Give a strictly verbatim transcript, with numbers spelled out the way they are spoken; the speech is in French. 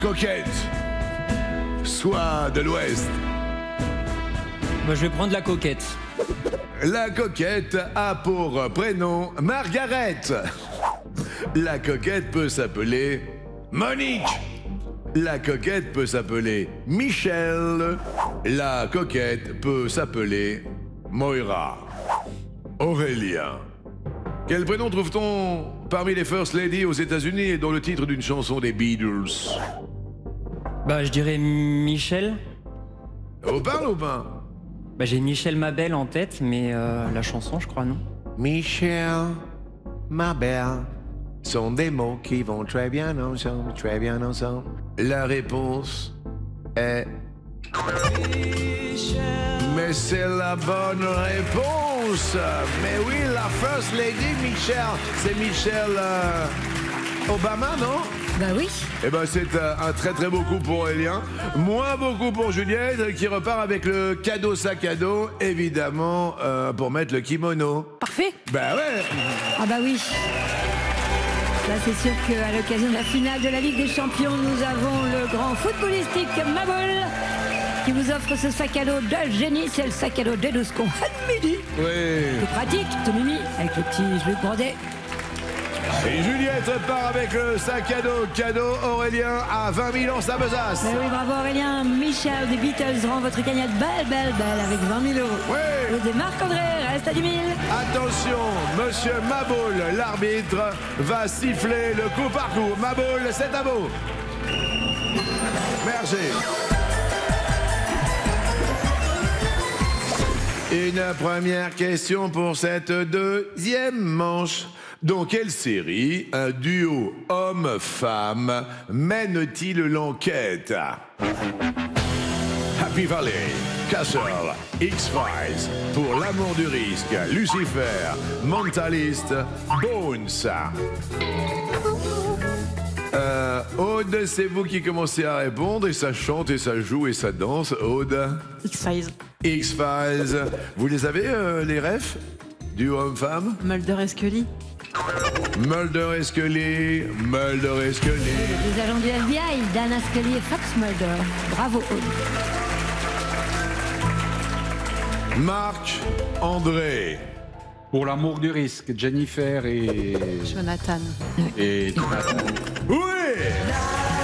Coquette, soit de l'Ouest. Bah, je vais prendre la coquette. La coquette a pour prénom Margaret. La coquette peut s'appeler Monique. La coquette peut s'appeler Michel. La coquette peut s'appeler Moira. Aurélien. Quel prénom trouve-t-on parmi les First Lady aux États-Unis et dans le titre d'une chanson des Beatles? Bah, je dirais Michel. Au parle ou pas? Bah, j'ai Michel ma belle en tête, mais euh, la chanson, je crois, non? Michel, ma belle, sont des mots qui vont très bien ensemble, très bien ensemble. La réponse est... Mais c'est la bonne réponse. Mais oui, la First Lady, Michelle, c'est Michelle euh, Obama, non? Bah oui. Eh ben c'est euh, un très très beau coup pour Aurélien. Moins beaucoup pour Juliette, qui repart avec le cadeau sac à dos, évidemment, euh, pour mettre le kimono. Parfait. Ben ouais. Ah bah oui. Là, c'est sûr qu'à l'occasion de la finale de la Ligue des Champions, nous avons le grand footballistique Maboul qui vous offre ce sac à dos de génie. C'est le sac à dos de Douscon midi. Oui. Tout pratique, tout mimi, avec le petit Luc Grandet. Et Juliette part avec le sac à dos cadeau Aurélien à vingt mille en sa besace. Mais oui, bravo Aurélien. Michel des Beatles rend votre cagnotte belle, belle, belle avec vingt mille euros. Oui. Et Marc-André reste à dix mille. Attention, monsieur Maboul, l'arbitre, va siffler le coup par coup. Maboul, c'est à vous. Merci. Une première question pour cette deuxième manche. Dans quelle série un duo homme-femme mène-t-il l'enquête? Happy Valley, Castle, X-Files, Pour l'amour du risque, Lucifer, Mentalist, Bones. Euh, Aude, c'est vous qui commencez à répondre et ça chante et ça joue et ça danse. Aude. X-Files. X-Files. Vous les avez, euh, les refs? Duo homme-femme? Mulder et Scully. Mulder et Scully, Mulder et Scully. Les agents du F B I, Dana Scully et Fox Mulder. Bravo Aude. Marc, André. Pour l'amour du risque, Jennifer et... Jonathan. et Jonathan. Oui!